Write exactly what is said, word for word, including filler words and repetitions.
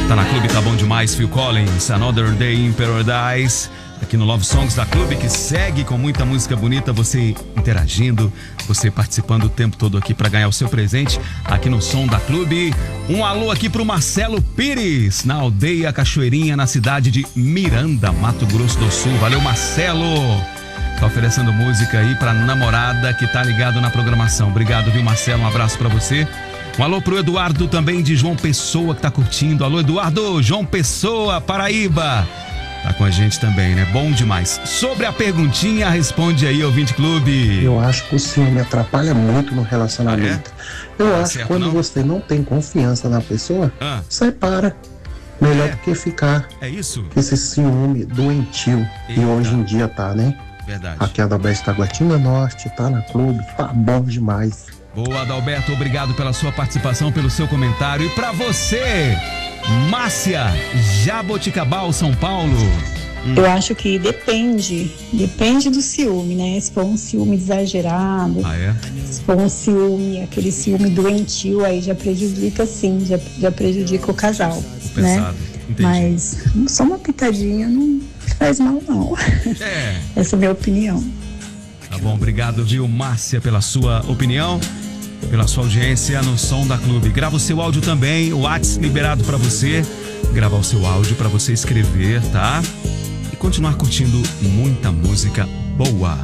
Tá na Clube, tá bom demais, Phil Collins, Another Day in Paradise, aqui no Love Songs da Clube, que segue com muita música bonita, você interagindo, você participando o tempo todo aqui para ganhar o seu presente aqui no Som da Clube. Um alô aqui pro Marcelo Pires, na aldeia Cachoeirinha, na cidade de Miranda, Mato Grosso do Sul. Valeu, Marcelo! Tá oferecendo música aí pra namorada que tá ligado na programação. Obrigado, viu, Marcelo? Um abraço pra você. Um alô pro Eduardo também de João Pessoa, que tá curtindo. Alô, Eduardo, João Pessoa, Paraíba. Tá com a gente também, né? Bom demais. Sobre a perguntinha, responde aí, ouvinte clube. Eu acho que o ciúme atrapalha muito no relacionamento. Ah, é? Eu Tá acho certo, que quando não? você não tem confiança na pessoa, Ah. separa. Melhor É. do que ficar É isso? com esse ciúme doentio. Eita. E hoje em dia tá, né? Verdade. Aqui a Adalberto Taguatinga Norte, tá na Clube, tá bom demais. Boa, Adalberto, obrigado pela sua participação, pelo seu comentário. E pra você, Márcia, Jaboticabal, São Paulo. Eu acho que depende, depende do ciúme, né? Se for um ciúme exagerado, Ah, é? se for um ciúme, aquele ciúme doentio, aí já prejudica sim, já, já prejudica o casal, O né? pesado, entendi. Mas só uma pitadinha não faz mal, não. É. Essa é a minha opinião. Tá bom, obrigado, viu, Márcia, pela sua opinião, pela sua audiência no Som da Clube. Grava o seu áudio também, o WhatsApp liberado pra você gravar o seu áudio, pra você escrever, tá? E continuar curtindo muita música boa.